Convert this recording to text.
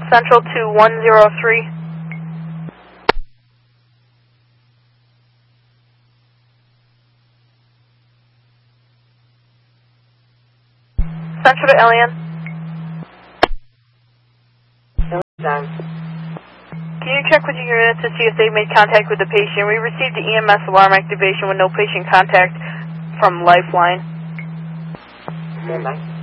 Central to 103. Central to Alien. Can you check with your unit to see if they made contact with the patient? We received the EMS alarm activation with no patient contact from Lifeline.